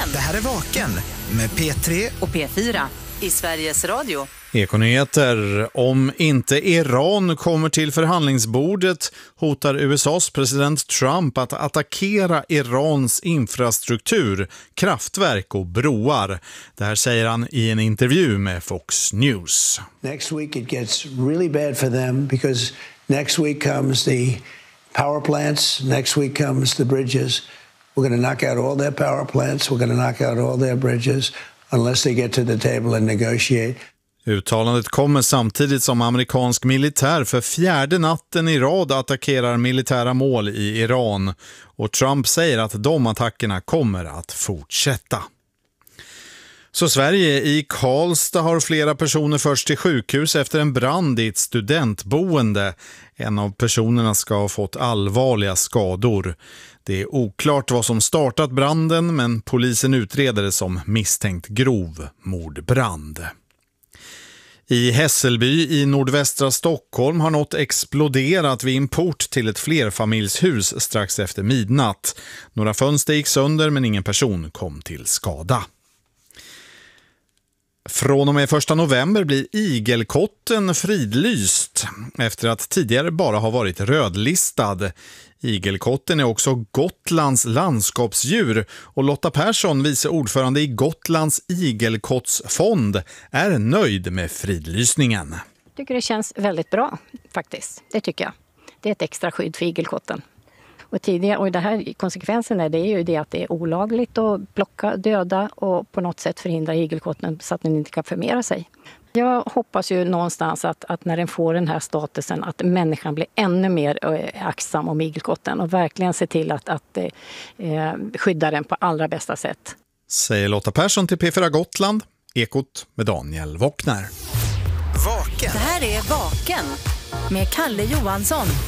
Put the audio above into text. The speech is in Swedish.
Vaken. Det här är Vaken med P3 och P4 i Sveriges Radio. Ekonyheter. Om inte Iran kommer till förhandlingsbordet hotar USAs president Trump att attackera Irans infrastruktur, kraftverk och broar. Det här säger han i en intervju med Fox News. Next week it gets really bad for them because next week comes the power plants, next week comes the bridges. We're going to knock out all their power plants, we're going to knock out all their bridges unless they get to the table and negotiate. Uttalandet kommer samtidigt som amerikansk militär för fjärde natten i rad attackerar militära mål i Iran. Och Trump säger att de attackerna kommer att fortsätta. Så Sverige, i Karlstad har flera personer först till sjukhus efter en brand i ett studentboende. En av personerna ska ha fått allvarliga skador. Det är oklart vad som startat branden, men polisen utreder det som misstänkt grov mordbrand. I Hässelby i nordvästra Stockholm har något exploderat vid en port till ett flerfamiljshus strax efter midnatt. Några fönster gick sönder men ingen person kom till skada. Från och med 1 november blir igelkotten fridlyst efter att tidigare bara ha varit rödlistad. Igelkotten är också Gotlands landskapsdjur och Lotta Persson, vice ordförande i Gotlands igelkottsfond, är nöjd med fridlysningen. Jag tycker det känns väldigt bra faktiskt, det tycker jag. Det är ett extra skydd för igelkotten. Och det här konsekvensen är ju det att det är olagligt att plocka, döda och på något sätt förhindra igelkotten så att den inte kan förmera sig. Jag hoppas ju någonstans att när den får den här statusen att människan blir ännu mer aktsam om igelkotten och verkligen se till att skydda den på allra bästa sätt. Säger Lotta Persson till P4 Gotland, Ekot med Daniel Wockner. Vaken. Det här är Vaken med Kalle Johansson.